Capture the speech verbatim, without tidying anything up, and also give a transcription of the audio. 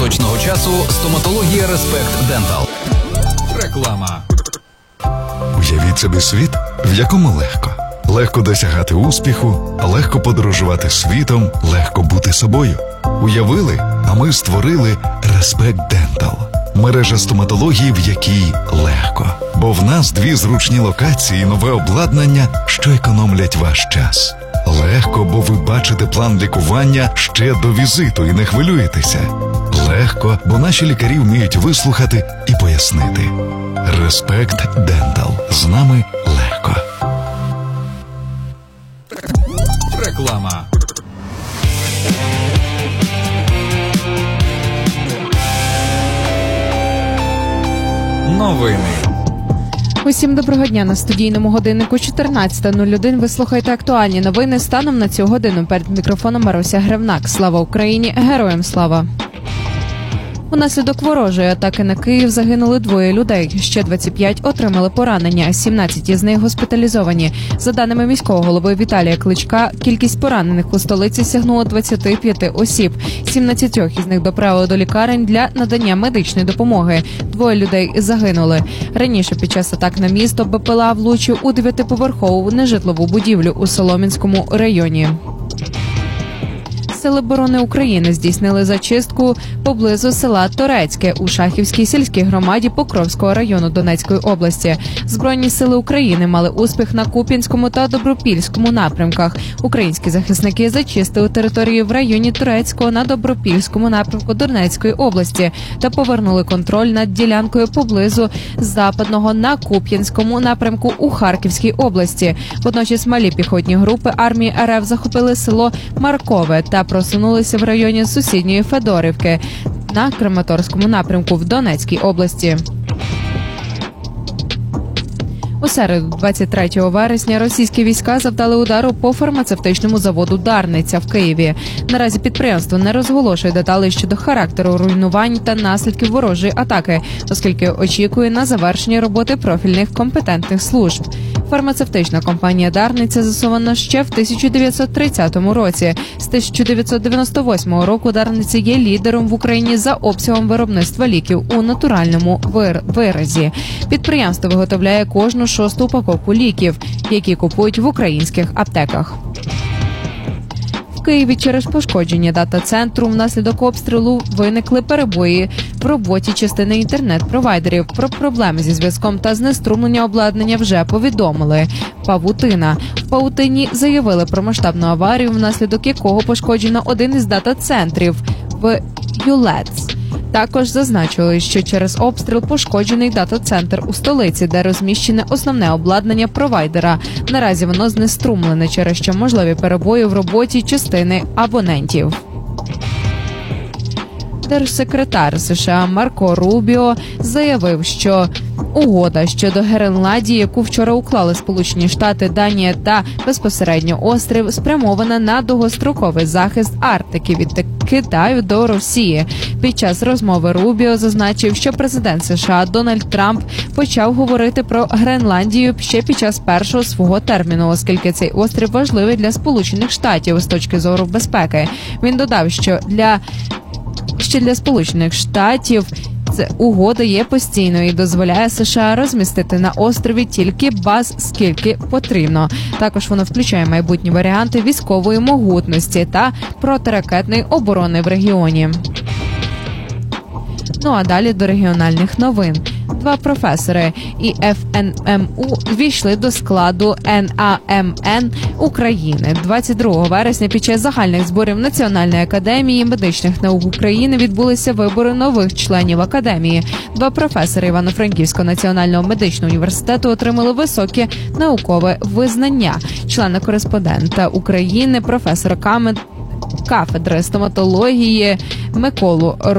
точного часу стоматологія Респект Дентал. Реклама. Уявіть собі світ, в якому легко. Легко досягати успіху, легко подорожувати світом, легко бути собою. Уявили, а ми створили Респект Дентал. Мережа стоматології, в якій легко. Бо в нас дві зручні локації і нове обладнання, що економлять ваш час. Легко, бо ви бачите план лікування ще до візиту і не хвилюєтеся. Легко, бо наші лікарі вміють вислухати і пояснити. Респект Дентал. З нами легко. Реклама. Новини. Усім доброго дня. На студійному годиннику чотирнадцята нуль один ви слухаєте актуальні новини станом на цю годину. Перед мікрофоном Маруся Гревнак. Слава Україні! Героям слава! Унаслідок ворожої атаки на Київ загинули двоє людей. Ще двадцять п'ять отримали поранення, сімнадцять із них госпіталізовані. За даними міського голови Віталія Кличка, кількість поранених у столиці сягнула двадцять п'ять осіб. сімнадцять із них доправили до лікарень для надання медичної допомоги. Двоє людей загинули. Раніше під час атак на місто БПЛА влучив у дев'ятиповерхову нежитлову будівлю у Солом'янському районі. Сили оборони України здійснили зачистку поблизу села Торецьке у Шахівській сільській громаді Покровського району Донецької області. Збройні сили України мали успіх на Куп'янському та Добропільському напрямках. Українські захисники зачистили територію в районі Торецького на Добропільському напрямку Донецької області та повернули контроль над ділянкою поблизу Западного на Куп'янському напрямку у Харківській області. Водночас малі піхотні групи армії РФ захопили село Маркове та просунулися в районі сусідньої Федорівки на Краматорському напрямку в Донецькій області. У середу, двадцять третього вересня, російські війська завдали удару по фармацевтичному заводу «Дарниця» в Києві. Наразі підприємство не розголошує деталей щодо характеру руйнувань та наслідків ворожої атаки, оскільки очікує на завершення роботи профільних компетентних служб. Фармацевтична компанія «Дарниця» заснована ще в тисяча дев'ятсот тридцятому році. З тисяча дев'ятсот дев'яносто восьмого року «Дарниця» є лідером в Україні за обсягом виробництва ліків у натуральному вир- виразі. Підприємство виготовляє кожну шосту упаковку ліків, які купують в українських аптеках. В Києві через пошкодження дата-центру внаслідок обстрілу виникли перебої в роботі частини інтернет-провайдерів. Про проблеми зі зв'язком та знеструмлення обладнання вже повідомили. Павутина. В Павутині заявили про масштабну аварію, внаслідок якого пошкоджено один із дата-центрів в Юлец. Також зазначили, що через обстріл пошкоджений дата-центр у столиці, де розміщене основне обладнання провайдера. Наразі воно знеструмлене, через що можливі перебої в роботі частини абонентів. Держсекретар США Марко Рубіо заявив, що угода щодо Гренландії, яку вчора уклали Сполучені Штати, Данія та безпосередньо острів, спрямована на довгостроковий захист Арктики від Китаю до Росії. Під час розмови Рубіо зазначив, що президент США Дональд Трамп почав говорити про Гренландію ще під час першого свого терміну, оскільки цей острів важливий для Сполучених Штатів з точки зору безпеки. Він додав, що для Ще для Сполучених Штатів ця угода є постійною і дозволяє США розмістити на острові тільки баз, скільки потрібно. Також воно включає майбутні варіанти військової могутності та протиракетної оборони в регіоні. Ну а далі до регіональних новин. Два професори і Еф Ен Ем У ввійшли до складу Ен А Ем Ен України. двадцять другого вересня під час загальних зборів Національної академії медичних наук України відбулися вибори нових членів академії. Два професори Івано-Франківського національного медичного університету отримали високе наукове визнання. Члена-кореспондента України, професора кафедри стоматології Миколу